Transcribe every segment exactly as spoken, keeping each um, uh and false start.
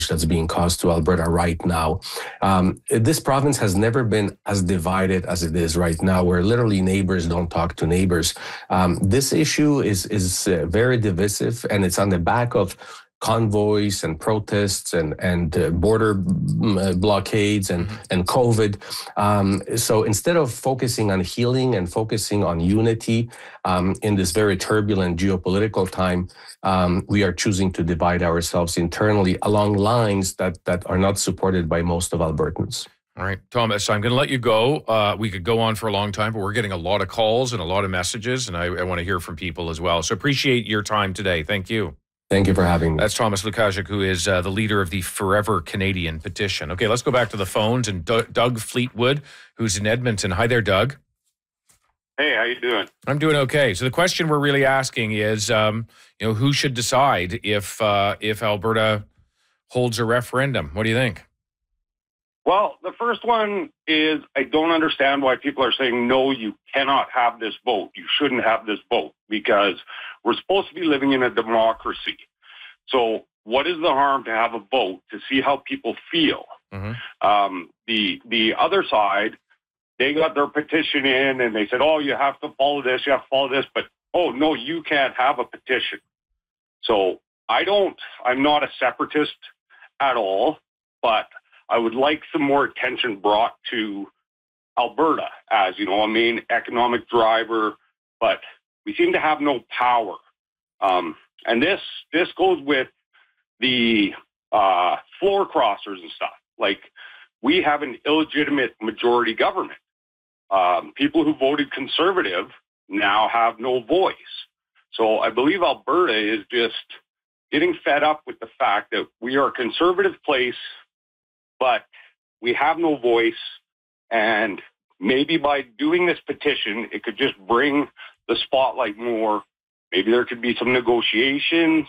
that's being caused to Alberta right now. Um, this province has never been as divided as it is right now, where literally neighbors don't talk to neighbors. Um, this issue is is uh, very divisive, and it's on the back of convoys and protests and and uh, border uh, blockades and mm-hmm. and COVID. Um, so instead of focusing on healing and focusing on unity um, in this very turbulent geopolitical time, um, we are choosing to divide ourselves internally along lines that that are not supported by most of Albertans. All right, Thomas, I'm going to let you go. Uh, we could go on for a long time, but we're getting a lot of calls and a lot of messages, and I, I want to hear from people as well. So appreciate your time today. Thank you. Thank you for having me. That's Thomas Lukaszuk, who is uh, the leader of the Forever Canadian petition. Okay, let's go back to the phones and D- Doug Fleetwood, who's in Edmonton. Hi there, Doug. Hey, how you doing? I'm doing okay. So the question we're really asking is, um, you know, who should decide if uh, if Alberta holds a referendum? What do you think? Well, the first one is I don't understand why people are saying, no, you cannot have this vote. You shouldn't have this vote because we're supposed to be living in a democracy. So what is the harm to have a vote to see how people feel? Mm-hmm. Um, the the other side, they got their petition in and they said, oh, you have to follow this, you have to follow this. But, oh, no, you can't have a petition. So I don't, I'm not a separatist at all, but I would like some more attention brought to Alberta as, you know, a main economic driver, but we seem to have no power. Um, and this this goes with the uh, floor crossers and stuff. Like, we have an illegitimate majority government. Um, people who voted conservative now have no voice. So I believe Alberta is just getting fed up with the fact that we are a conservative place, but we have no voice, and maybe by doing this petition, it could just bring the spotlight more. Maybe there could be some negotiations,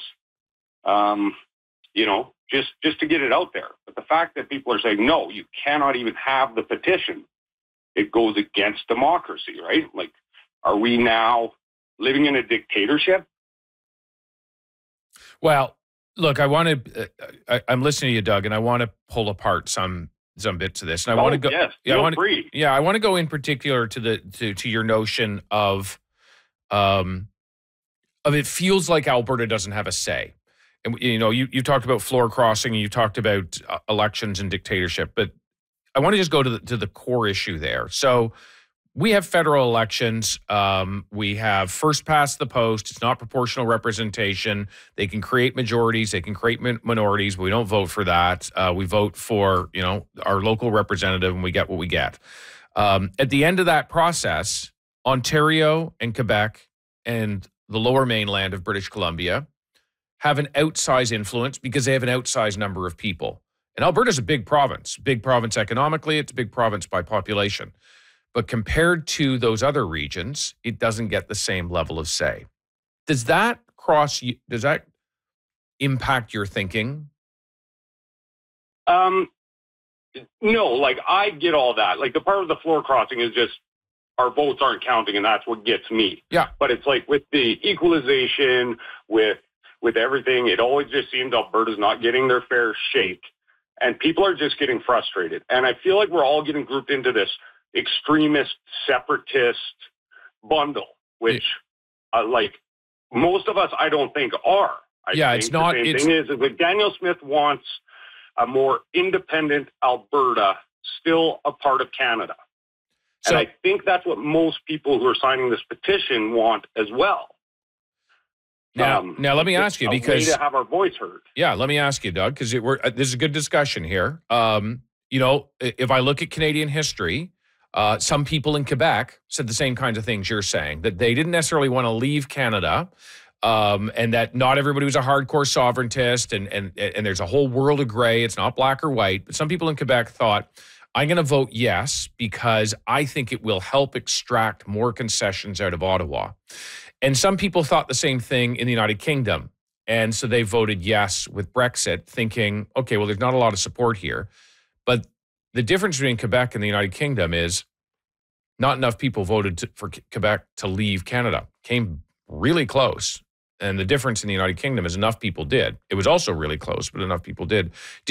um, you know, just, just to get it out there. But the fact that people are saying, no, you cannot even have the petition, it goes against democracy, right? Like, are we now living in a dictatorship? Well, look, I want to. Uh, I'm listening to you, Doug, and I want to pull apart some some bits of this. And I oh, want to go. Yes, yeah, I want to. Yeah, I want to go in particular to the to to your notion of, um, of it feels like Alberta doesn't have a say. And you know, you you talked about floor crossing, and you talked about uh, elections and dictatorship, but I want to just go to the to the core issue there. So, we have federal elections. Um, we have first past the post. It's not proportional representation. They can create majorities. They can create min- minorities. But we don't vote for that. Uh, we vote for, you know, our local representative, and we get what we get. Um, at the end of that process, Ontario and Quebec and the lower mainland of British Columbia have an outsized influence because they have an outsized number of people. And Alberta's a big province. Big province economically. It's a big province by population. But compared to those other regions, it doesn't get the same level of say. Does that cross you? Does that impact your thinking? Um, no, like, I get all that. Like, the part of the floor crossing is just our votes aren't counting, and that's what gets me. Yeah. But it's like with the equalization, with with everything, it always just seems Alberta's not getting their fair shake, and people are just getting frustrated. And I feel like we're all getting grouped into this extremist, separatist bundle, which, uh, like, most of us, I don't think are. I yeah, think it's not. The same it's, thing is, is that Danielle Smith wants a more independent Alberta, still a part of Canada. So, and I think that's what most people who are signing this petition want as well. Now, um, now let me ask you, a because way to have our voice heard. Yeah, let me ask you, Doug, because we're uh, this is a good discussion here. Um, you know, if I look at Canadian history, uh, some people in Quebec said the same kinds of things you're saying, that they didn't necessarily want to leave Canada, um, and that not everybody was a hardcore sovereigntist, and and and there's a whole world of gray. It's not black or white. But some people in Quebec thought, I'm going to vote yes because I think it will help extract more concessions out of Ottawa. And some people thought the same thing in the United Kingdom. And so they voted yes with Brexit, thinking, okay, well, there's not a lot of support here. But the difference between Quebec and the United Kingdom is not enough people voted to, for Quebec to leave Canada. Came really close. And the difference in the United Kingdom is enough people did. It was also really close, but enough people did.